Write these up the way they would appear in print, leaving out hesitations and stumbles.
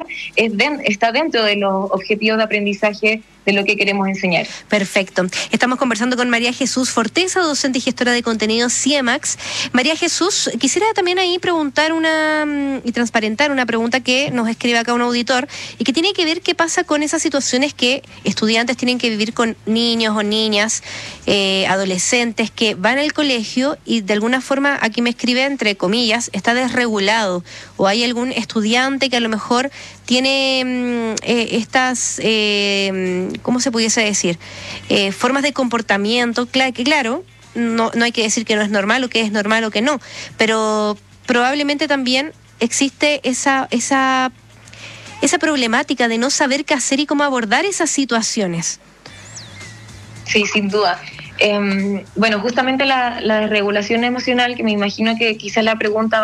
está dentro de los objetivos de aprendizaje de lo que queremos enseñar. Perfecto. Estamos conversando con María Jesús Forteza, docente y gestora de contenidos CIEMAX. María Jesús, quisiera también ahí preguntar y transparentar una pregunta que nos escribe acá un auditor y que tiene que ver qué pasa con esas situaciones que estudiantes tienen que vivir con niños o niñas, adolescentes que van al colegio y de alguna forma, aquí me escribe entre comillas, está desregulado, o hay algún estudiante que a lo mejor tiene estas, ¿cómo se pudiese decir? Formas de comportamiento, claro, no hay que decir que no es normal o que es normal o que no, pero probablemente también existe esa problemática de no saber qué hacer y cómo abordar esas situaciones. Sí, sin duda. Bueno, justamente la desregulación emocional, que me imagino que quizás la pregunta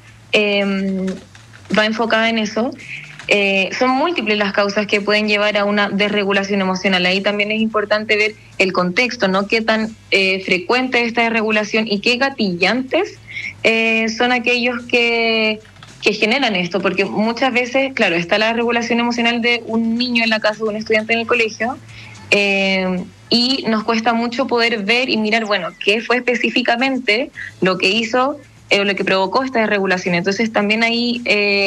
va enfocada en eso. Son múltiples las causas que pueden llevar a una desregulación emocional. Ahí también es importante ver el contexto, ¿no? Qué tan frecuente es esta desregulación y qué gatillantes son aquellos que generan esto, porque muchas veces, claro, está la desregulación emocional de un niño en la casa, de un estudiante en el colegio, y nos cuesta mucho poder ver y mirar, bueno, qué fue específicamente lo que hizo o lo que provocó esta desregulación. Entonces también ahí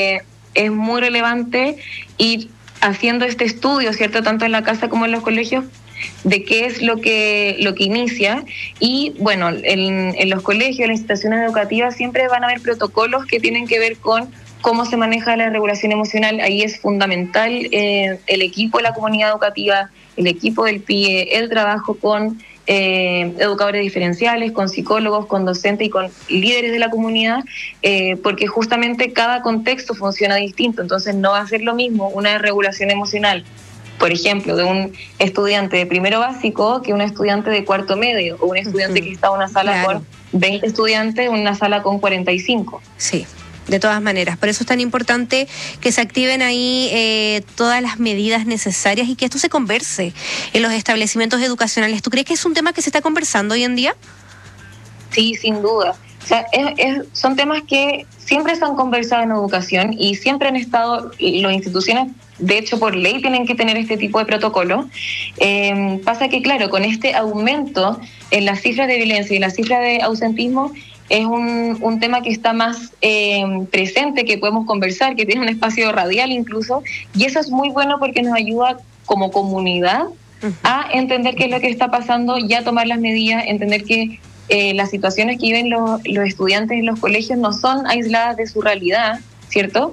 es muy relevante ir haciendo este estudio, ¿cierto?, tanto en la casa como en los colegios, de qué es lo que inicia. Y bueno, en los colegios, en las instituciones educativas, siempre van a haber protocolos que tienen que ver con cómo se maneja la regulación emocional. Ahí es fundamental el equipo de la comunidad educativa, el equipo del PIE, el trabajo con educadores diferenciales, con psicólogos, con docentes y con líderes de la comunidad, porque justamente cada contexto funciona distinto. Entonces no va a ser lo mismo una regulación emocional, por ejemplo, de un estudiante de primero básico que un estudiante de cuarto medio, o un estudiante que está en una sala con 20 estudiantes, en una sala con 45. Sí. De todas maneras, por eso es tan importante que se activen ahí todas las medidas necesarias y que esto se converse en los establecimientos educacionales. ¿Tú crees que es un tema que se está conversando hoy en día? Sí, sin duda. O sea, son temas que siempre se han conversado en educación y siempre han estado, las instituciones, de hecho por ley, tienen que tener este tipo de protocolo. Pasa que, claro, con este aumento en las cifras de violencia y las cifras de ausentismo, es un tema que está más presente, que podemos conversar, que tiene un espacio radial incluso, y eso es muy bueno porque nos ayuda como comunidad a entender qué es lo que está pasando, ya tomar las medidas, entender que las situaciones que viven los estudiantes en los colegios no son aisladas de su realidad, ¿cierto?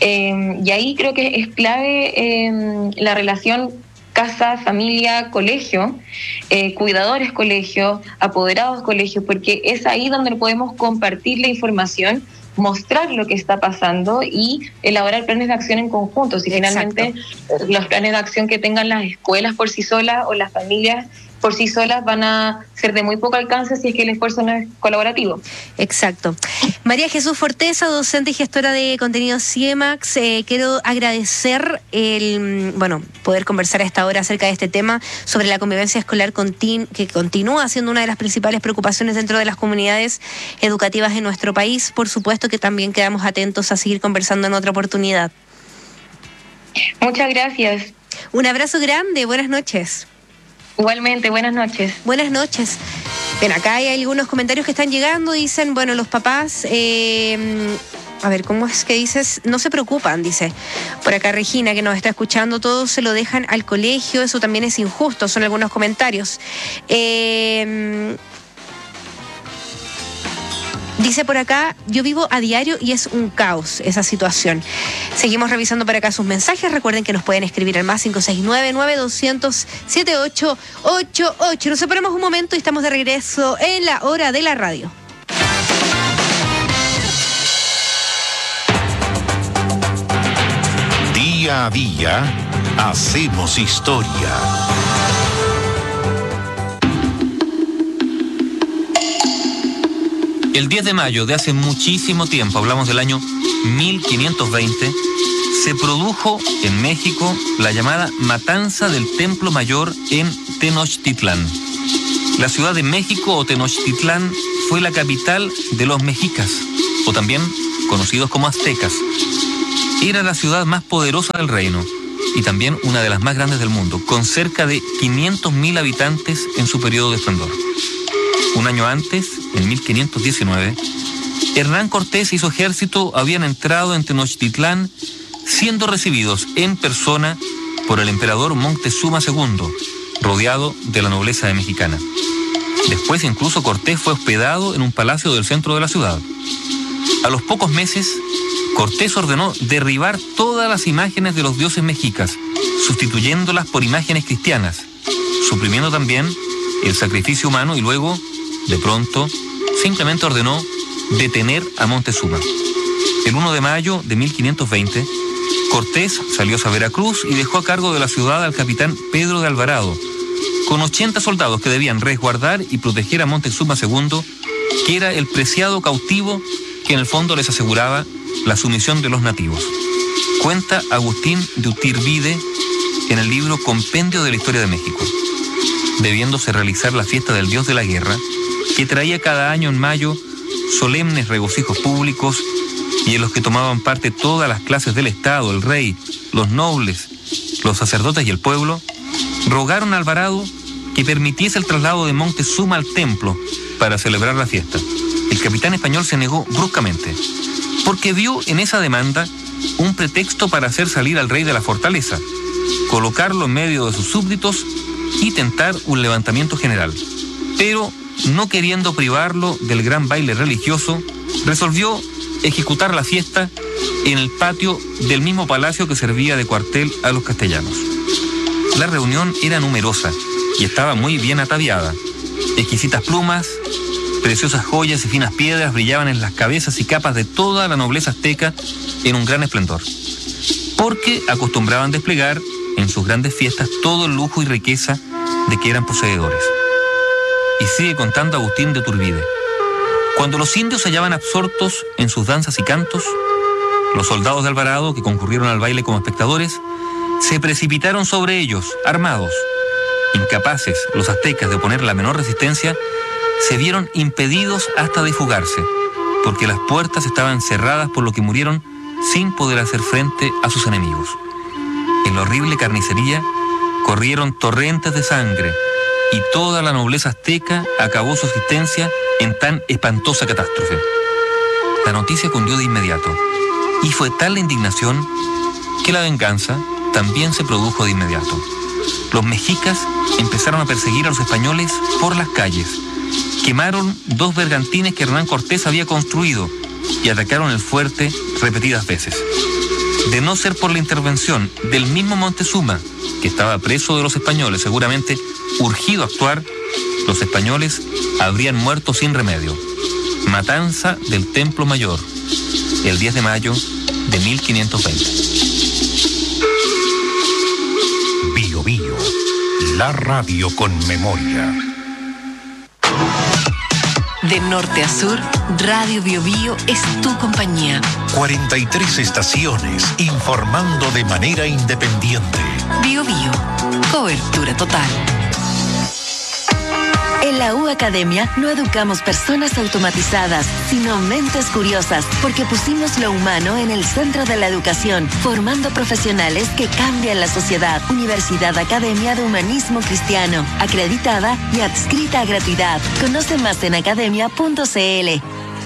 Y ahí creo que es clave la relación casa, familia, colegio, cuidadores, colegio, apoderados, colegio, porque es ahí donde podemos compartir la información, mostrar lo que está pasando y elaborar planes de acción en conjunto. Si finalmente los planes de acción que tengan las escuelas por sí solas o las familias por sí solas van a ser de muy poco alcance si es que el esfuerzo no es colaborativo. Exacto. María Jesús Forteza, docente y gestora de contenidos CIEMAX, quiero agradecer poder conversar a esta hora acerca de este tema sobre la convivencia escolar que continúa siendo una de las principales preocupaciones dentro de las comunidades educativas en nuestro país. Por supuesto que también quedamos atentos a seguir conversando en otra oportunidad. Muchas gracias. Un abrazo grande, buenas noches. Igualmente, buenas noches. Buenas noches. Ven, acá hay algunos comentarios que están llegando, dicen, bueno, los papás, a ver, ¿cómo es que dices? No se preocupan, dice. Por acá Regina, que nos está escuchando, todos se lo dejan al colegio, eso también es injusto, son algunos comentarios. Dice por acá, yo vivo a diario y es un caos esa situación. Seguimos revisando por acá sus mensajes. Recuerden que nos pueden escribir al más 569-9200-7888. Nos separamos un momento y estamos de regreso en la hora de la radio. Día a día, hacemos historia. El 10 de mayo de hace muchísimo tiempo, hablamos del año 1520, se produjo en México la llamada Matanza del Templo Mayor en Tenochtitlán. La Ciudad de México o Tenochtitlán fue la capital de los mexicas, o también conocidos como aztecas. Era la ciudad más poderosa del reino y también una de las más grandes del mundo, con cerca de 500.000 habitantes en su periodo de esplendor. Un año antes, en 1519, Hernán Cortés y su ejército habían entrado en Tenochtitlán, siendo recibidos en persona por el emperador Moctezuma II, rodeado de la nobleza mexicana. Después incluso Cortés fue hospedado en un palacio del centro de la ciudad. A los pocos meses, Cortés ordenó derribar todas las imágenes de los dioses mexicas, sustituyéndolas por imágenes cristianas, suprimiendo también el sacrificio humano y luego, de pronto, simplemente ordenó detener a Moctezuma. El 1 de mayo de 1520, Cortés salió a Veracruz y dejó a cargo de la ciudad al capitán Pedro de Alvarado, con 80 soldados que debían resguardar y proteger a Moctezuma II, que era el preciado cautivo que en el fondo les aseguraba la sumisión de los nativos. Cuenta Agustín de Iturbide en el libro Compendio de la Historia de México. Debiéndose realizar la fiesta del dios de la guerra, que traía cada año en mayo solemnes regocijos públicos y en los que tomaban parte todas las clases del Estado, el rey, los nobles, los sacerdotes y el pueblo, rogaron a Alvarado que permitiese el traslado de Moctezuma al templo para celebrar la fiesta. El capitán español se negó bruscamente, porque vio en esa demanda un pretexto para hacer salir al rey de la fortaleza, colocarlo en medio de sus súbditos y tentar un levantamiento general. Pero, no queriendo privarlo del gran baile religioso, resolvió ejecutar la fiesta en el patio del mismo palacio que servía de cuartel a los castellanos. La reunión era numerosa y estaba muy bien ataviada. Exquisitas plumas, preciosas joyas y finas piedras brillaban en las cabezas y capas de toda la nobleza azteca en un gran esplendor, porque acostumbraban desplegar en sus grandes fiestas todo el lujo y riqueza de que eran poseedores. Y sigue contando Agustín de Iturbide. Cuando los indios se hallaban absortos en sus danzas y cantos, los soldados de Alvarado, que concurrieron al baile como espectadores, se precipitaron sobre ellos, armados. Incapaces los aztecas de oponer la menor resistencia, se vieron impedidos hasta de fugarse, porque las puertas estaban cerradas, por lo que murieron sin poder hacer frente a sus enemigos. En la horrible carnicería corrieron torrentes de sangre y toda la nobleza azteca acabó su existencia en tan espantosa catástrofe. La noticia cundió de inmediato y fue tal la indignación que la venganza también se produjo de inmediato. Los mexicas empezaron a perseguir a los españoles por las calles, quemaron 2 bergantines que Hernán Cortés había construido y atacaron el fuerte repetidas veces. De no ser por la intervención del mismo Moctezuma, que estaba preso de los españoles, seguramente urgido a actuar, los españoles habrían muerto sin remedio. Matanza del Templo Mayor, el 10 de mayo de 1520. Bio Bio, la radio con memoria. De norte a sur, Radio Bio Bio es tu compañía. 43 estaciones informando de manera independiente. Bio Bio, cobertura total. En la U Academia no educamos personas automatizadas, sino mentes curiosas, porque pusimos lo humano en el centro de la educación, formando profesionales que cambian la sociedad. Universidad Academia de Humanismo Cristiano, acreditada y adscrita a gratuidad. Conoce más en academia.cl.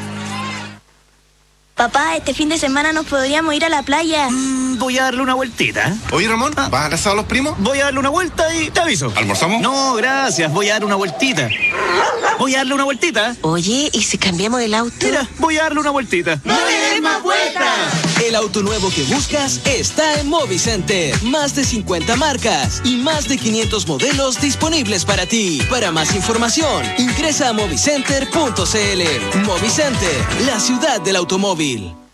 Papá, este fin de semana nos podríamos ir a la playa. Voy a darle una vueltita. Oye, Ramón, ¿vas a casar a los primos? Voy a darle una vuelta y te aviso. ¿Almorzamos? No, gracias. Voy a darle una vueltita. Voy a darle una vueltita. Oye, ¿y si cambiamos el auto? Mira, voy a darle una vueltita. ¡No le des más vueltas! El auto nuevo que buscas está en Movicenter. Más de 50 marcas y más de 500 modelos disponibles para ti. Para más información, ingresa a movicenter.cl. Movicenter, la ciudad del automóvil.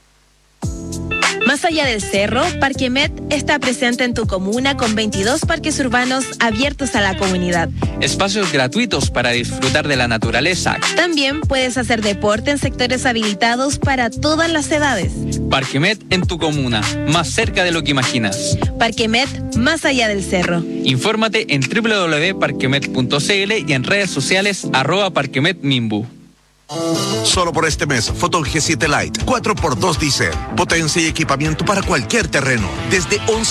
Más allá del cerro, Parquemet está presente en tu comuna con 22 parques urbanos abiertos a la comunidad. Espacios gratuitos para disfrutar de la naturaleza. También puedes hacer deporte en sectores habilitados para todas las edades. Parquemet en tu comuna, más cerca de lo que imaginas. Parquemet, más allá del cerro. Infórmate en www.parquemet.cl y en redes sociales @parquemetmimbu. Solo por este mes, Photon G7 Lite 4x2 Diesel. Potencia y equipamiento para cualquier terreno. Desde